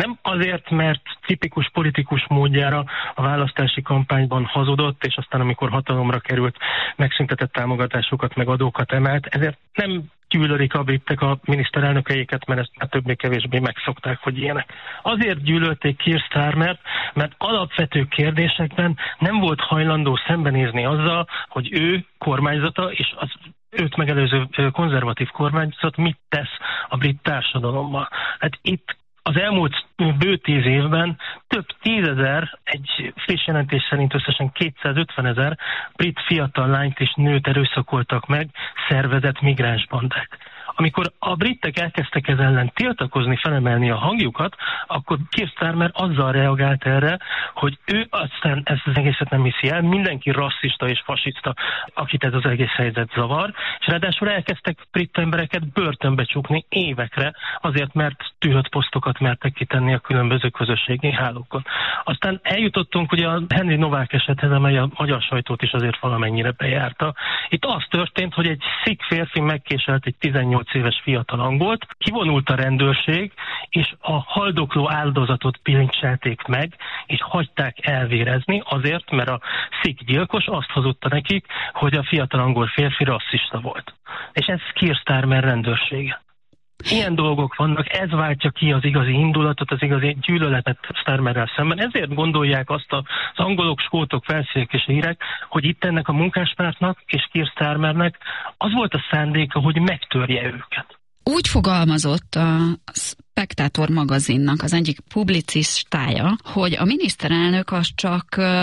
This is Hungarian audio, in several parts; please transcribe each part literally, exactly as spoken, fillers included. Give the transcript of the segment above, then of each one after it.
Nem azért, mert tipikus politikus módjára a választási kampányban hazudott, és aztán amikor hatalomra került, megszüntetett támogatásokat, meg adókat emelt, ezért nem gyűlölik a britek a miniszterelnökeiket, mert ezt már többé-kevésbé megszokták, hogy ilyenek. Azért gyűlölték Keir Starmert, mert alapvető kérdésekben nem volt hajlandó szembenézni azzal, hogy ő kormányzata és az őt megelőző konzervatív kormányzat mit tesz a brit társadalommal. Hát itt az elmúlt bő tíz évben több tízezer, egy friss jelentés szerint összesen kétszázötvenezer brit fiatal lányt és nőt erőszakoltak meg szervezett migránsbandák. Amikor a britek elkezdtek ez ellen tiltakozni, felemelni a hangjukat, akkor Keir Starmer azzal reagált erre, hogy ő aztán ezt az egészet nem hiszi el, mindenki rasszista és fasiszta, akit ez az egész helyzet zavar, és ráadásul elkezdtek brit embereket börtönbe csukni évekre, azért mert tűrött posztokat mertek kitenni a különböző közösségi hálókon. Aztán eljutottunk ugye a Henry Novák esethez, amely a magyar sajtót is azért valamennyire bejárta. Itt az történt, hogy egy szik férfi megkéselt egy tizennyolc éves fiatal angolt, kivonult a rendőrség, és a haldokló áldozatot bilincselték meg, és hagyták elvérezni azért, mert a szik gyilkos azt hazudta nekik, hogy a fiatal angol férfi rasszista volt. És ez Keir Starmer rendőrsége. Ilyen dolgok vannak, ez váltja ki az igazi indulatot, az igazi gyűlöletet Starmerrel szemben. Ezért gondolják azt az angolok, skótok, velszek és írek, hogy itt ennek a munkáspártnak és Keir Starmernek az volt a szándéka, hogy megtörje őket. Úgy fogalmazott a Spectator magazinnak az egyik publicistája, hogy a miniszterelnök az csak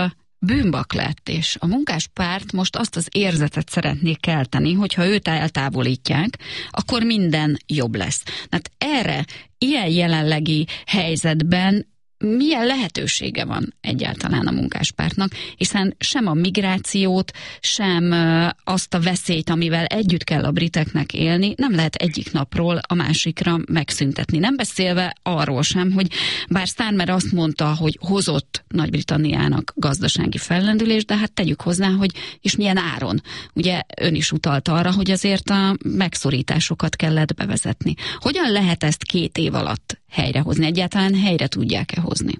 bűnbak lett, és a munkáspárt most azt az érzetet szeretné kelteni, hogyha őt eltávolítják, akkor minden jobb lesz. Hát erre, ilyen jelenlegi helyzetben milyen lehetősége van egyáltalán a munkáspártnak, hiszen sem a migrációt, sem azt a veszélyt, amivel együtt kell a briteknek élni, nem lehet egyik napról a másikra megszüntetni. Nem beszélve arról sem, hogy bár Starmer azt mondta, hogy hozott Nagy-Britanniának gazdasági fellendülést, de hát tegyük hozzá, hogy és milyen áron. Ugye ön is utalt arra, hogy azért a megszorításokat kellett bevezetni. Hogyan lehet ezt két év alatt helyrehozni? Egyáltalán helyre tudják-e hozni?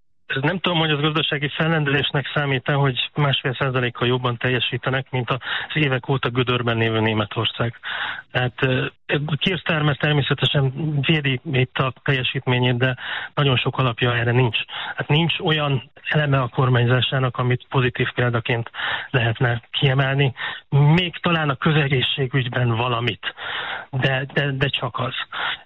Nem tudom, hogy az gazdasági fellendülésnek számít-e, hogy másfél százalékkal jobban teljesítenek, mint az évek óta gödörben lévő Németország. Tehát Keir Starmer természetesen védi itt a teljesítményét, de nagyon sok alapja erre nincs. Hát nincs olyan eleme a kormányzásának, amit pozitív példaként lehetne kiemelni. Még talán a közegészségügyben valamit, de, de, de csak az.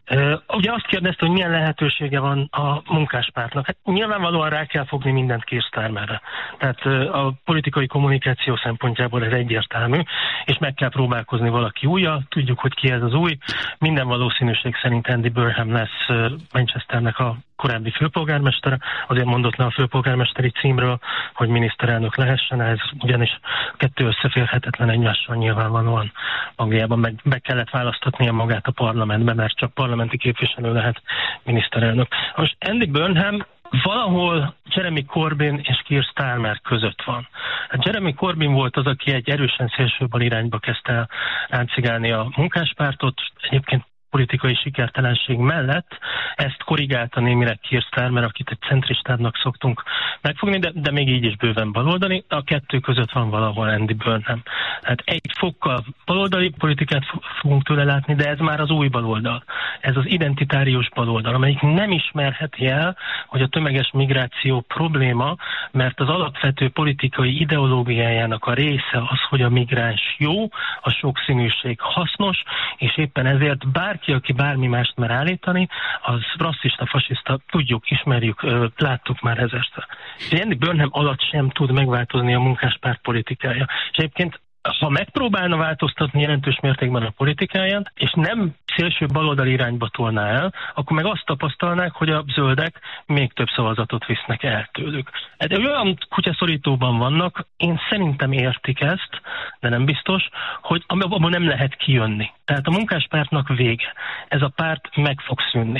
Ugye azt kérdezte, hogy milyen lehetősége van a munkáspártnak. Hát nyilvánvalóan rá kell fogni mindent Keir Starmerre. Tehát a politikai kommunikáció szempontjából ez egyértelmű, és meg kell próbálkozni valaki újjal. Tudjuk, hogy ki ez az új. Minden valószínűség szerint Andy Burnham lesz Manchesternek a korábbi főpolgármestere, azért mondott le a főpolgármesteri címről, hogy miniszterelnök lehessen, ez ugyanis kettő összeférhetetlen egymással nyilvánvalóan. Angliában meg, meg kellett választatnia magát a parlamentbe, mert csak parlamenti képviselő lehet miniszterelnök. Most Andy Burnham valahol Jeremy Corbyn és Keir Starmer között van. Jeremy Corbyn volt az, aki egy erősen szélsőbal irányba kezdte el ráncigálni a munkáspártot, egyébként politikai sikertelenség mellett ezt korrigálta némileg Keir Starmer, akit egy centristábbnak szoktunk megfogni, de, de még így is bőven baloldali. A kettő között van valahol Andy Burnham. Hát egy fokkal baloldali politikát fogunk tőle látni, de ez már az új baloldal. Ez az identitárius baloldal, amelyik nem ismerheti el, hogy a tömeges migráció probléma, mert az alapvető politikai ideológiájának a része az, hogy a migráns jó, a sokszínűség hasznos, és éppen ezért bár ki, aki bármi mást mer állítani, az rasszista, fasiszta, tudjuk, ismerjük, láttuk már ezerszer. És Andy Burnham alatt sem tud megváltozni a munkáspárt politikája. És egyébként, ha megpróbálna változtatni jelentős mértékben a politikáját, és nem szélső baloldali irányba tolná el, akkor meg azt tapasztalnák, hogy a zöldek még több szavazatot visznek el tőlük. De olyan kutyaszorítóban vannak, én szerintem értik ezt, de nem biztos, hogy abban nem lehet kijönni. Tehát a munkáspártnak vége. Ez a párt meg fog szűnni.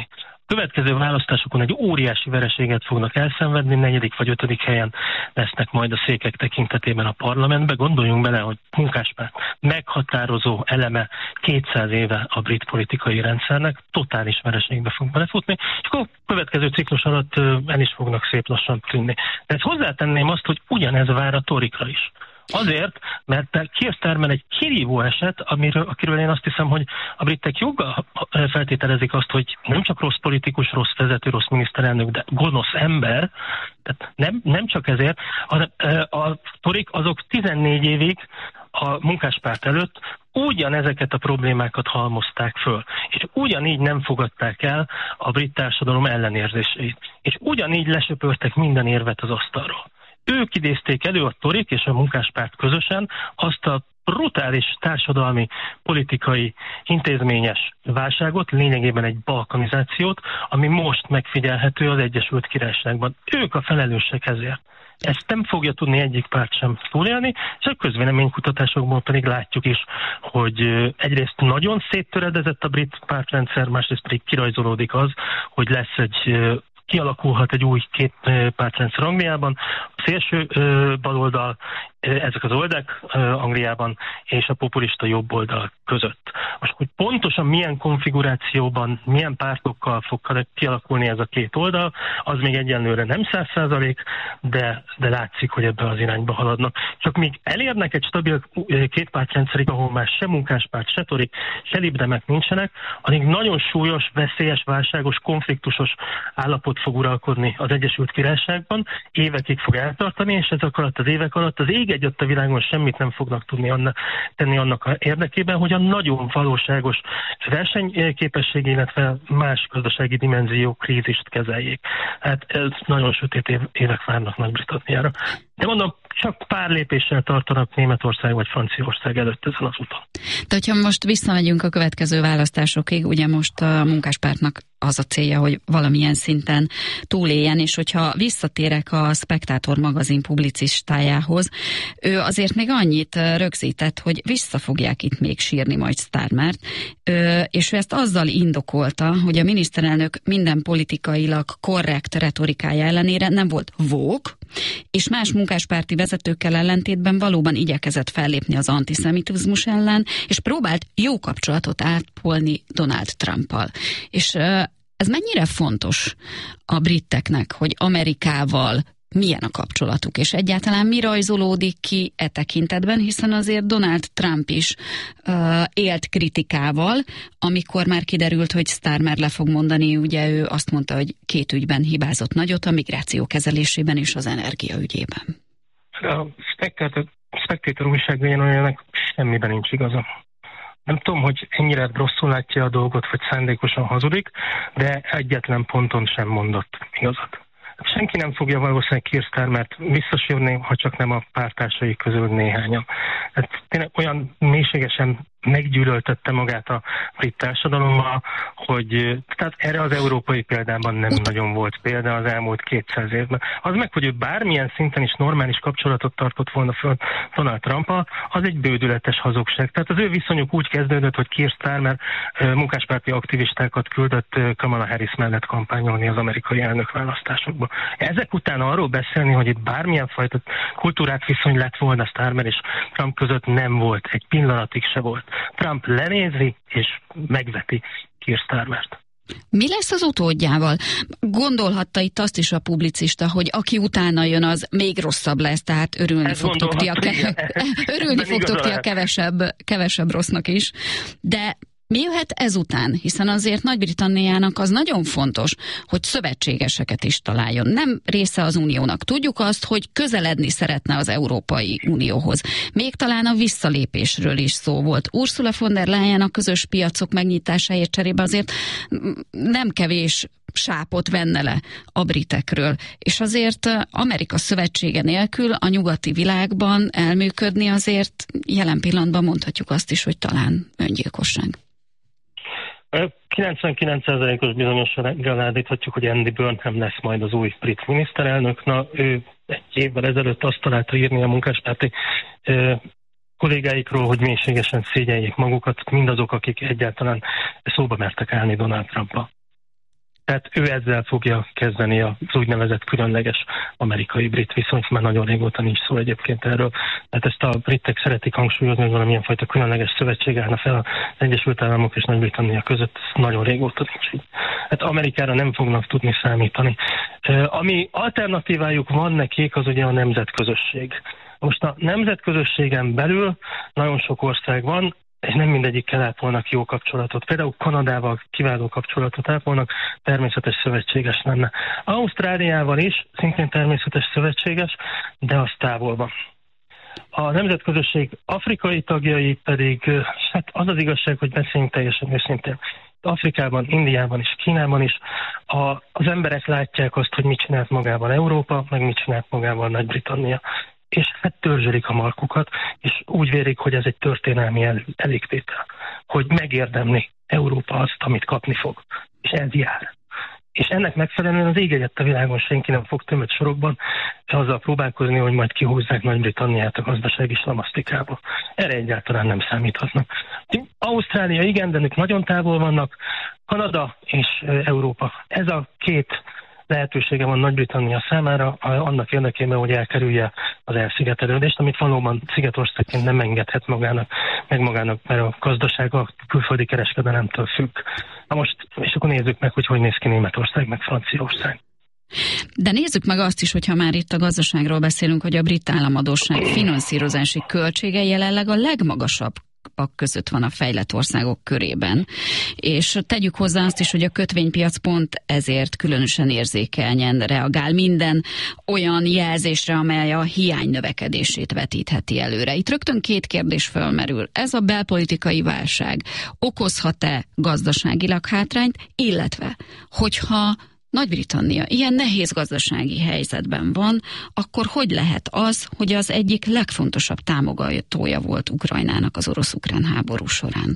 következő választásokon egy óriási vereséget fognak elszenvedni, negyedik vagy ötödik helyen lesznek majd a székek tekintetében a parlamentben. Gondoljunk bele, hogy munkáspárt meghatározó eleme kétszáz éve a brit politikai rendszernek, totális vereségbe fog belefutni, és akkor a következő ciklus alatt el is fognak szép lassan tűnni. De ezt hozzátenném azt, hogy ugyanez vár a torikra is. Azért, mert Keir Starmer egy kirívó eset, amiről, akiről én azt hiszem, hogy a britek joggal feltételezik azt, hogy nem csak rossz politikus, rossz vezető, rossz miniszterelnök, de gonosz ember, tehát nem, nem csak ezért, a, a torik azok tizennégy évig a munkáspárt előtt ugyanezeket a problémákat halmozták föl, és ugyanígy nem fogadták el a brit társadalom ellenérzéseit, és ugyanígy lesöpörtek minden érvet az asztalról. Ők idézték elő, a torik és a munkáspárt közösen azt a brutális társadalmi, politikai, intézményes válságot, lényegében egy balkanizációt, ami most megfigyelhető az Egyesült Királyságban. Ők a felelősek ezért. Ezt nem fogja tudni egyik párt sem túlélni, és a közvéleménykutatásokból pedig látjuk is, hogy egyrészt nagyon széttöredezett a brit pártrendszer, másrészt pedig kirajzolódik az, hogy lesz egy kialakulhat egy új két pártrendszer Angliában, a szélső baloldal, ezek az oldalak Angliában, és a populista jobb oldal között. Most, hogy pontosan milyen konfigurációban, milyen pártokkal fog kialakulni ez a két oldal, az még egyenlőre nem száz százalék, de, de látszik, hogy ebben az irányba haladnak. Csak míg elérnek egy stabil két pártrendszerig, ahol már se munkáspárt, se torik, se libdemek nincsenek, addig nagyon súlyos, veszélyes, válságos, konfliktusos állapot fog uralkodni az Egyesült Királyságban, évekig fog eltartani, és ezek alatt az évek alatt az ég egyet a világon semmit nem fognak tudni annak, tenni annak érdekében, hogy a nagyon valóságos versenyképesség, illetve más gazdasági dimenzió krízist kezeljék. Hát ez nagyon sötét évek várnak Nagy-Britanniára. De mondom, csak pár lépéssel tartanak Németország vagy Franciaország előtt ezen az úton. De hogyha most visszamegyünk a következő választásokig, ugye most a munkáspártnak az a célja, hogy valamilyen szinten túléljen, és hogyha visszatérek a Spectator magazin publicistájához, ő azért még annyit rögzített, hogy vissza fogják itt még sírni majd Starmert, és ő ezt azzal indokolta, hogy a miniszterelnök minden politikailag korrekt retorikája ellenére nem volt woke, és más munkáspárti vezetőkkel ellentétben valóban igyekezett fellépni az antiszemitizmus ellen, és próbált jó kapcsolatot ápolni Donald Trumpal. És ez mennyire fontos a briteknek, hogy Amerikával milyen a kapcsolatuk, és egyáltalán mi rajzolódik ki e tekintetben, hiszen azért Donald Trump is uh, élt kritikával, amikor már kiderült, hogy Starmer le fog mondani, ugye ő azt mondta, hogy két ügyben hibázott nagyot, a migráció kezelésében és az energia ügyében. A Spectator, Spectator újságírójának semmiben nincs igaza. Nem tudom, hogy ennyire rosszul látja a dolgot, vagy szándékosan hazudik, de egyetlen ponton sem mondott igazat. Senki nem fogja valószínűleg Keir Starmert visszasírni, ha csak nem a pártársai közül néhányan. Hát tényleg olyan mélységesen meggyűlöltette magát a brit társadalommal, hogy tehát erre az európai példában nem nagyon volt példa az elmúlt kétszáz évben. Az meg, hogy ő bármilyen szinten is normális kapcsolatot tartott volna föl Donald Trumppal, az egy bődületes hazugság. Tehát az ő viszonyuk úgy kezdődött, hogy Keir Starmer munkáspárti aktivistákat küldött Kamala Harris mellett kampányolni az amerikai elnökválasztásokban. Ezek után arról beszélni, hogy itt bármilyen fajta kultúrák viszony lett volna Starmer és Trump között, nem volt. Egy pillanatig se volt. Trump lenézi és megveti Keir Starmert. Mi lesz az utódjával? Gondolhatta itt azt is a publicista, hogy aki utána jön, az még rosszabb lesz, tehát örülni fogtok ti a, ke- örülni fogtok ti a kevesebb, kevesebb rossznak is. De mi jöhet ezután? Hiszen azért Nagy-Britanniának az nagyon fontos, hogy szövetségeseket is találjon. Nem része az Uniónak. Tudjuk azt, hogy közeledni szeretne az Európai Unióhoz. Még talán a visszalépésről is szó volt. Ursula von der Leyen a közös piacok megnyitásáért cserébe azért nem kevés sápot venne le a britekről. És azért Amerika szövetsége nélkül a nyugati világban elműködni azért jelen pillanatban mondhatjuk azt is, hogy talán öngyilkosság. kilencvenkilenc százalékos bizonyossággal állíthatjuk, hogy Andy Burnham lesz majd az új brit miniszterelnök. Na, ő egy évvel ezelőtt azt találta írni a munkáspárti ö, kollégáikról, hogy mélységesen szégyeljék magukat mindazok, akik egyáltalán szóba mertek állni Donald Trumpba. Tehát ő ezzel fogja kezdeni az úgynevezett különleges amerikai-brit viszonyt, már nagyon régóta nincs szó egyébként erről. Tehát ezt a britek szeretik hangsúlyozni, hogy valamilyen fajta különleges szövetség állna fel az Egyesült Államok és Nagy-Britannia között, ez nagyon régóta nincs így. Hát Amerikára nem fognak tudni számítani. Ami alternatívájuk van nekik, az ugye a nemzetközösség. Most a nemzetközösségen belül nagyon sok ország van, és nem mindegyikkel ápolnak jó kapcsolatot. Például Kanadával kiváló kapcsolatot ápolnak, természetes szövetséges lenne. Ausztráliával is szintén természetes szövetséges, de az távol van. A nemzetközösség afrikai tagjai pedig, hát az az igazság, hogy beszéljünk teljesen őszintén. Afrikában, Indiában és Kínában is a, az emberek látják azt, hogy mit csinált magával Európa, meg mit csinált magával Nagy-Britannia. És hát törzsölik a markukat, és úgy vérik, hogy ez egy történelmi el, elégtétel, hogy megérdemli Európa azt, amit kapni fog. És ez jár. És ennek megfelelően az ég egyet a világon senki nem fog tömött sorokban azzal próbálkozni, hogy majd kihúzzák Nagy-Britanniát a gazdasági slamasztikába. Erre egyáltalán nem számíthatnak. Ausztrália igen, de ők nagyon távol vannak, Kanada és Európa. Ez a két lehetősége van Nagy-Britannia számára annak érdekében, hogy elkerülje az elszigetelődést, amit valóban Szigetországként nem engedhet magának, meg magának, mert a gazdasága a külföldi kereskedelemtől függ. Na most, és akkor nézzük meg, hogy hogy néz ki Németország, meg Franciaország. De nézzük meg azt is, hogyha már itt a gazdaságról beszélünk, hogy a brit államadósság finanszírozási költsége jelenleg a legmagasabb között van a fejlett országok körében. És tegyük hozzá azt is, hogy a kötvénypiac pont ezért különösen érzékenyen reagál minden olyan jelzésre, amely a hiány növekedését vetítheti előre. Itt rögtön két kérdés fölmerül. Ez a belpolitikai válság okozhat-e gazdaságilag hátrányt, illetve hogyha Nagy-Britannia ilyen nehéz gazdasági helyzetben van, akkor hogy lehet az, hogy az egyik legfontosabb támogatója volt Ukrajnának az orosz-ukrán háború során?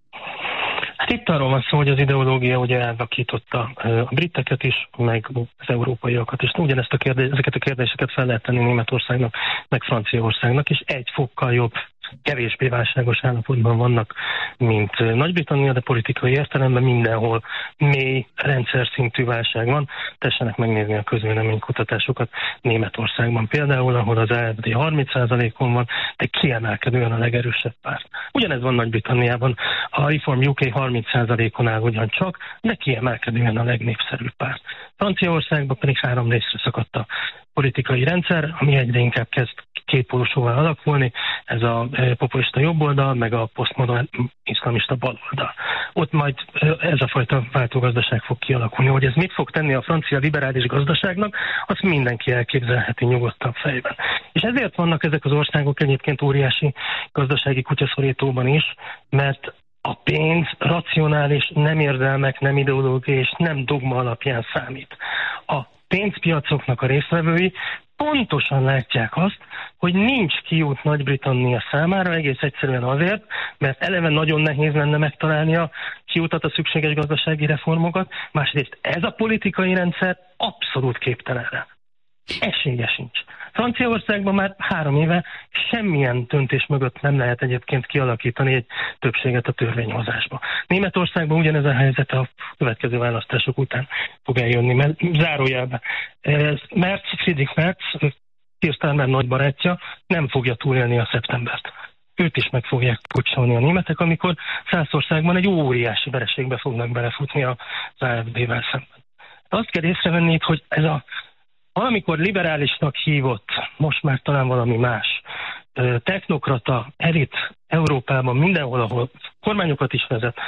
Hát itt arról van szó, hogy az ideológia ugye elvakította a briteket is, meg az európaiakat, és ugyanezt a kérdés, ezeket a kérdéseket fel lehet tenni Németországnak, meg Franciaországnak, és egy fokkal jobb, kevésbé válságos állapotban vannak, mint Nagy-Britannia, de politikai értelemben mindenhol mély, rendszer szintű válság van. Tessenek megnézni a közvéleménykutatásokat Németországban például, ahol az á ef dé harminc százalékon van, de kiemelkedően a legerősebb párt. Ugyanez van Nagy-Britanniában, a Reform u ká harminc százalékon áll ugyancsak, de kiemelkedően a legnépszerűbb párt. Franciaországban pedig három részre szakadt a politikai rendszer, ami egyre inkább kezd kétpólusúvá alakulni, ez a populista jobboldal, meg a posztmodern iszlamista baloldal. Ott majd ez a fajta váltógazdaság fog kialakulni. Hogy ez mit fog tenni a francia liberális gazdaságnak, azt mindenki elképzelheti nyugodtan fejben. És ezért vannak ezek az országok egyébként óriási gazdasági kutyaszorítóban is, mert a pénz racionális, nem érzelmek, nem ideológia és nem dogma alapján számít. A pénzpiacoknak a résztvevői pontosan látják azt, hogy nincs kiút Nagy-Britannia számára, egész egyszerűen azért, mert eleve nagyon nehéz lenne megtalálni a kiutat, a szükséges gazdasági reformokat, másrészt ez a politikai rendszer abszolút képtelen rá. Esélye sincs. Franciaországban már három éve semmilyen döntés mögött nem lehet egyébként kialakítani egy többséget a törvényhozásba. Németországban ugyanez a helyzet a következő választások után fog eljönni, mert zárójelben. Merz, Friedrich Merz, Keir Starmer nagy barátja, nem fogja túlélni a szeptembert. Őt is meg fogják pucsolni a németek, amikor Szászországban egy óriási vereségbe fognak belefutni az á ef dé-vel szemben. Azt kell észrevenni, hogy ez a valamikor liberálisnak hívott, most már talán valami más, technokrata, elit Európában, mindenhol, ahol kormányokat is vezet,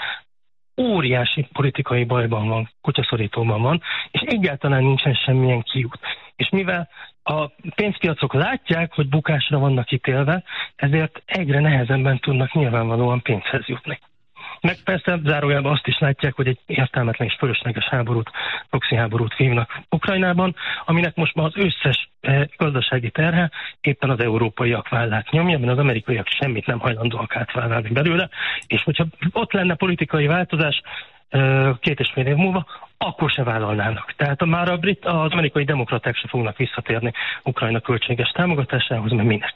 óriási politikai bajban van, kutyaszorítóban van, és egyáltalán nincsen semmilyen kiút. És mivel a pénzpiacok látják, hogy bukásra vannak ítélve, ezért egyre nehezebben tudnak nyilvánvalóan pénzhez jutni. Meg persze zárójában azt is látják, hogy egy értelmetlen és fölösleges háborút, proxy háborút vívnak Ukrajnában, aminek most már az összes gazdasági terhe éppen az európaiak vállát nyomja, mert az amerikaiak semmit nem hajlandóak átvállalni belőle, és hogyha ott lenne politikai változás két és fél év múlva, akkor se vállalnának. Tehát már a brit, az amerikai demokraták se fognak visszatérni Ukrajna költséges támogatásához, mert minek?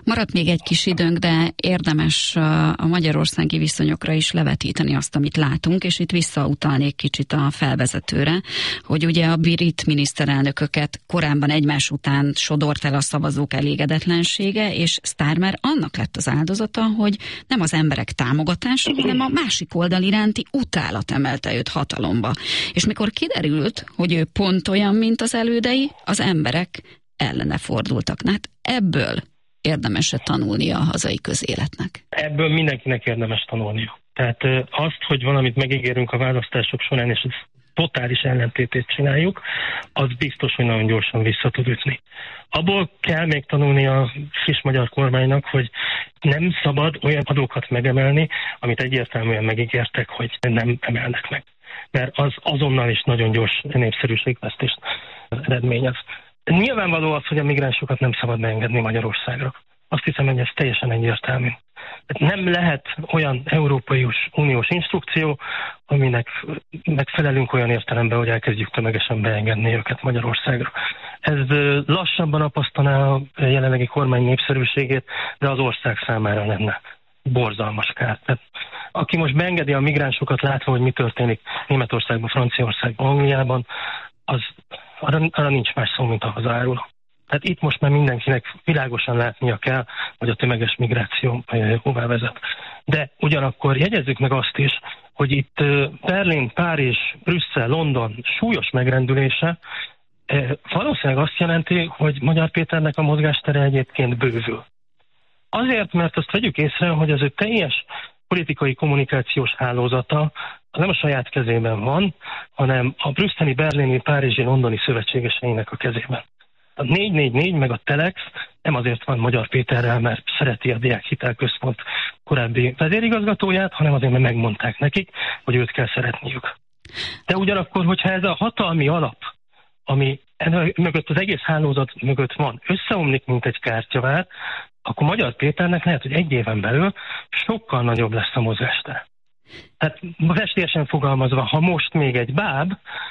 Maradt még egy kis időnk, de érdemes a magyarországi viszonyokra is levetíteni azt, amit látunk, és itt visszautalnék kicsit a felvezetőre, hogy ugye a brit miniszterelnököket korábban egymás után sodort el a szavazók elégedetlensége, és Starmer annak lett az áldozata, hogy nem az emberek támogatása, hanem a másik oldal iránti utálat emelte őt hatalomba. És mikor kiderült, hogy ő pont olyan, mint az elődei, az emberek ellene fordultak. Hát ebből érdemes tanulnia a hazai közéletnek? Ebből mindenkinek érdemes tanulnia. Tehát azt, hogy valamit megígérünk a választások során, és ez totális ellentétét csináljuk, az biztos, hogy nagyon gyorsan vissza tud ütni. Abból kell még tanulni a kis magyar kormánynak, hogy nem szabad olyan adókat megemelni, amit egyértelműen megígértek, hogy nem emelnek meg. Mert az azonnal is nagyon gyors népszerűségvesztést eredményez. Nyilvánvaló az, hogy a migránsokat nem szabad beengedni Magyarországra. Azt hiszem, hogy ez teljesen egyértelmű. Nem lehet olyan Európai Uniós instrukció, aminek megfelelünk olyan értelemben, hogy elkezdjük tömegesen beengedni őket Magyarországra. Ez lassabban apasztaná a jelenlegi kormány népszerűségét, de az ország számára lenne borzalmas kár. Tehát, aki most beengedi a migránsokat, látva, hogy mi történik Németországban, Franciaországban, Angliában, az arra, arra nincs más szó, mint a hazaáruló. Tehát itt most már mindenkinek világosan látnia kell, hogy a tömeges migráció hová vezet. De ugyanakkor jegyezzük meg azt is, hogy itt Berlin, Párizs, Brüsszel, London súlyos megrendülése valószínűleg azt jelenti, hogy Magyar Péternek a mozgástere egyébként bővül. Azért, mert azt vegyük észre, hogy az ő teljes politikai kommunikációs hálózata nem a saját kezében van, hanem a brüsszeli, berlini, párizsi, londoni szövetségeseinek a kezében. A négy négy négy meg a Telex nem azért van Magyar Péterrel, mert szereti a Diák Hitelközpont korábbi vezérigazgatóját, hanem azért, mert megmondták nekik, hogy őt kell szeretniük. De ugyanakkor, hogyha ez a hatalmi alap, ami mögött az egész hálózat mögött van, összeomlik, mint egy kártyavár, akkor Magyar Péternek lehet, hogy egy éven belül sokkal nagyobb lesz a mozgástere. Tehát festélyesen fogalmazva, ha most még egy báb,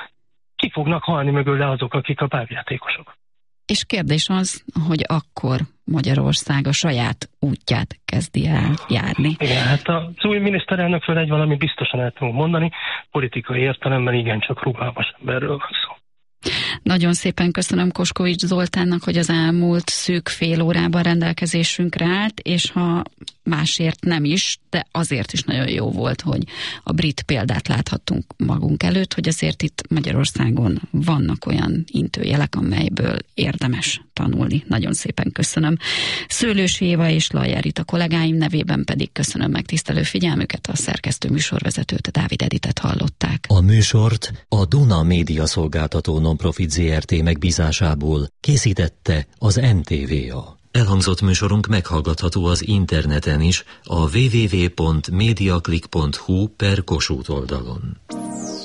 ki fognak halni mögöle azok, akik a bábjátékosok. És kérdés az, hogy akkor Magyarország a saját útját kezdi el járni. Igen, hát az új miniszterelnökről egy valami biztosan el tudunk mondani, politikai értelemben igencsak rugalmas emberről van szó. Nagyon szépen köszönöm Koskovics Zoltánnak, hogy az elmúlt szűk fél órában rendelkezésünkre állt, és ha másért nem is, de azért is nagyon jó volt, hogy a brit példát láthattunk magunk előtt, hogy azért itt Magyarországon vannak olyan intőjelek, amelyből érdemes tanulni. Nagyon szépen köszönöm. Szőlősi Éva és Lajjár Rita kollégáim nevében pedig köszönöm megtisztelő figyelmüket, a szerkesztő műsorvezetőt, Dávid Editet hallották. A műsort a Duna Média Szolgáltató Nonprofit zé er té megbízásából készítette az en té vé á. Elhangzott műsorunk meghallgatható az interneten is a double-u double-u double-u pont mediaclick pont hu per Kossuth oldalon.